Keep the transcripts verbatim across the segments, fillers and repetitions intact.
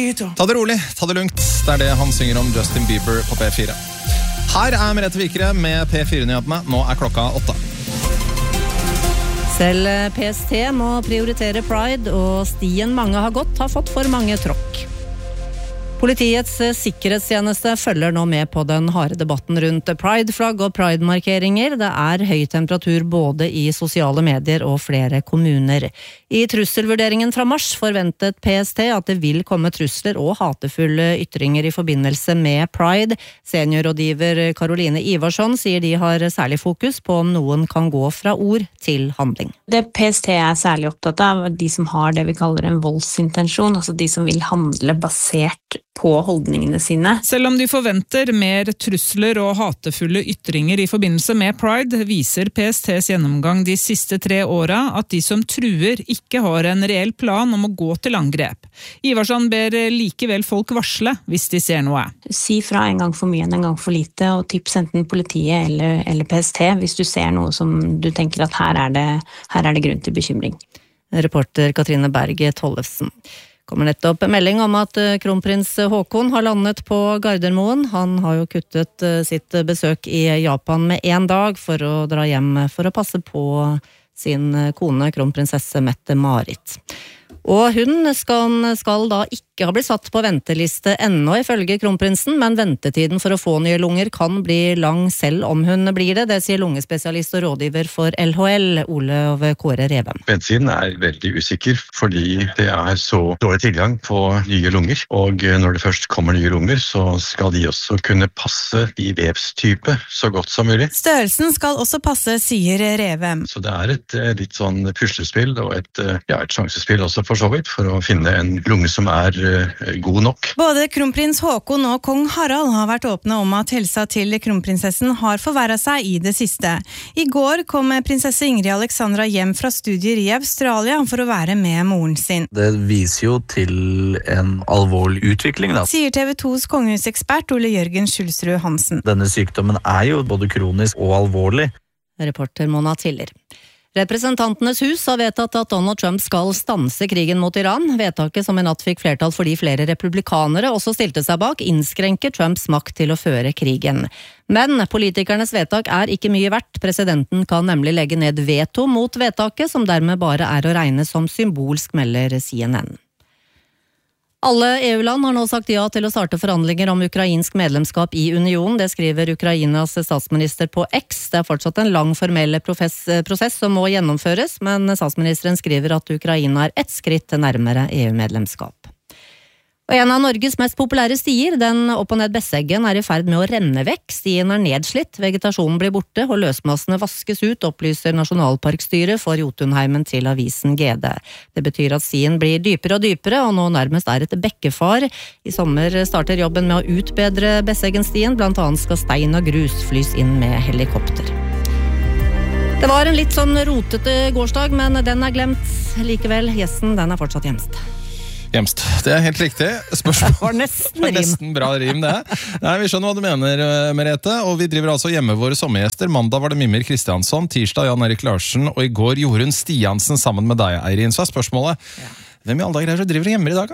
Ta det rolig, ta det lungt. Det er det han synger om Justin Bieber på P fire. Her er Merete Vikre med P fire-nyhetene. Nå er klokka åtte. Selv P S T må prioritere Pride, og stien mange har gått har fått for mange tråkk. Politiets sikkerhetstjeneste følger nå med på den harde debatten rundt Pride-flagg og Pride-markeringer. Det er høy temperatur både i sosiale medier og flere kommuner. I trusselvurderingen fra mars forventet P S T at det vil komme trusler og hatefulle ytringer i forbindelse med Pride. Seniorrådgiver Caroline Ivarsson sier de har særlig fokus på om noen kan gå fra ord til handling. Det P S T er særlig opptatt av, er de som har det vi kaller en voldsintensjon, altså de som vil handle basert på holdningene sine. Selv om de forventer mer trusler og hatefulle ytringer i forbindelse med Pride, viser P S T's gjennomgang de siste tre åra at de som truer ikke har en reell plan om å gå til angrep. Ivarsson ber likevel folk varsle hvis de ser noe. Si fra en gang for mye enn en gang for lite, og tips enten politiet eller, eller P S T hvis du ser noe som du tenker at her er det, her er det grunn til bekymring. Reporter Katrine Berge Tollefsen. Kommer nettopp melding om at kronprins Håkon har landet på Gardermoen. Han har jo kuttet sitt besøk i Japan med en dag for å dra hjem for å passe på sin kone, kronprinsesse Mette-Marit. Og hun skal, skal da ikke ha blitt satt på venteliste ennå ifølge kronprinsen, men ventetiden for å få nye lunger kan bli lang selv om hun blir det. Det sier lungespesialist og rådgiver for L H L, Olav Kåre Revem. Ventetiden er veldig usikker, fordi det er så dårlig tilgang på nye lunger. Og når det først kommer nye lunger, så skal de også kunne passe i vevstype så godt som mulig. Størrelsen skal også passe, sier Revem. Så det er et litt sånn puslespill og et, ja, et sjansespill også for så vidt, for å finne en lunge som er god nok. Både kronprins Håkon og kong Harald har vært åpne om at helsa til kronprinsessen har forverret seg i det siste. I går kom prinsesse Ingrid Alexandra hjem fra studier i Australia for å være med moren sin. Det viser jo til en alvorlig utvikling, da. Sier T V to's kongehusekspert Ole Jørgen Skjulsrud Hansen. Denne sykdommen er jo både kronisk og alvorlig. Reporter Mona Tiller. Representantenes hus har vedtatt at Donald Trump skal stanse krigen mot Iran. Vedtaket som i natt fikk flertall fordi flere republikanere også stilte seg bak, innskrenker Trumps makt til å føre krigen. Men politikernes vedtak er ikke mye verdt. Presidenten kan nemlig legge ned veto mot vedtaket, som dermed bare er å regne som symbolsk, melder C N N. Alle E U-land har nå sagt ja til å starte forhandlinger om ukrainsk medlemskap i unionen. Det skriver Ukrainas statsminister på X. Det er fortsatt en lang formell prosess som må gjennomføres, men statsministeren skriver at Ukraina er ett skritt nærmere E U-medlemskap. Og en av Norges mest populære stier, den opp- og ned Besseggen, er i ferd med å renne vekk. Stien er nedslitt, vegetasjonen blir borte, og løsmassene vaskes ut, opplyser Nasjonalparkstyret for Jotunheimen til avisen G D. Det betyr at stien blir dypere og dypere, og nå nærmest er et bekkefar. I sommer starter jobben med å utbedre Besseggen-stien, blant annet skal stein og grus flys inn med helikopter. Det var en litt sånn rotete gårsdag, men den er glemt. Likevel, gjesten, den er fortsatt gjemst. Gjemst. Det er helt riktig. Spørsmål var nesten rim. Nesten bra rim, det. Nei, vi skjønner hva du mener, Merete. Og vi driver altså hjemme våre sommergjester. Mandag var det Mimir Kristiansson, tirsdag Jan Erik Larsen, og i går Jorunn Stiansen sammen med deg, Eirin. Så er spørsmålet, ja. Hvem i alle dager er det som driver hjemme i dag,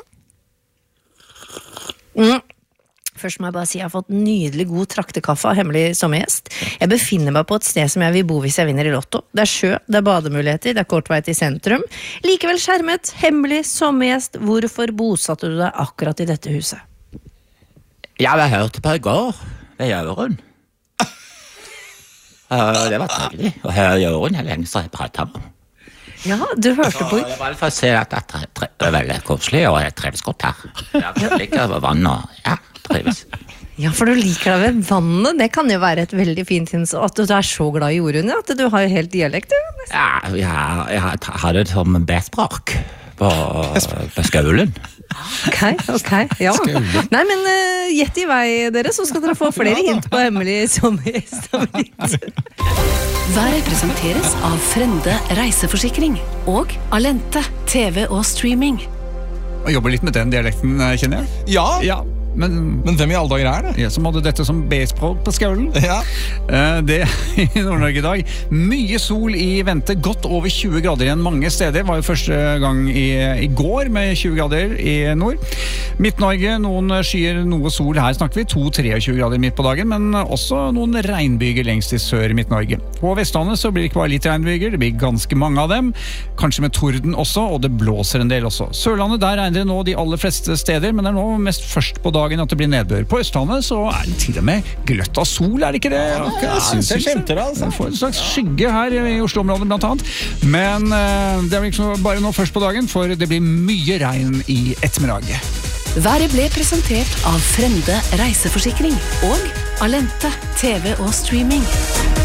da? Mm. Først må jeg bare si jeg har fått nydelig god traktekaffe av hemmelig sommergjest. Jeg befinner meg på et sted som jeg vil bo hvis jeg vinner i lotto. Det er sjø, det er bademuligheter, det er kort vei til sentrum. Likevel skjermet, hemmelig sommergjest. Hvorfor bosatte du deg akkurat i dette huset? Ja, jeg hørte på i går ved Jørund. Det var trevlig å høre Jørund. Jeg lenge så jeg pratet med. Ja, du hørte på. Jeg bare for å se at det er veldig koselig, og jeg trives godt her. Jeg liker over vann og ja. Ja, for du liker deg ved vannet. Det kan jo være et veldig fint hins. At du er så glad i Jorunn, ja, at du har jo helt dialekt. Ja, ja, jeg har det som B-språk på, på Skaulen. Ok, ok, ja. Nei, men uh, gjett i vei dere, så skal dere få flere hint på hemmelig sommergjest. Hver representeres av Frende reiseforsikring og Alente, T V og streaming. Og jobber litt med den dialekten, kjenner jeg. Ja, ja. men, men hvem i alle dager er det? Jeg som hadde dette som B-språk på skolen. Ja. Det i Nord-Norge i dag. Mye sol i vente, godt over tjue grader igjen mange steder. Det var jo første gang i, i går med tjue grader i nord. Midt-Norge, noen skyer, noe sol. Her snakker vi to til tjuetre grader midt på dagen, men også noen regnbyger lengst i sør i Midt-Norge. På Vestlandet så blir det ikke bare litt regnbyger, det blir ganske mange av dem. Kanskje med torden også, og det blåser en del også. Sørlandet, der regner det nå de aller fleste steder, men det er nå mest først på dagen at det blir nedbør. På Østlandet så er det til og med gløtt av sol, er det ikke det? Ja, jeg synes jeg skjemter det, altså. Vi får en slags skygge her i Oslo-området blant annet. Men uh, det er liksom bare nå først på dagen, for det blir mye regn i ettermiddag. Været ble presentert av Frende reiseforsikring og Alente, T V og streaming.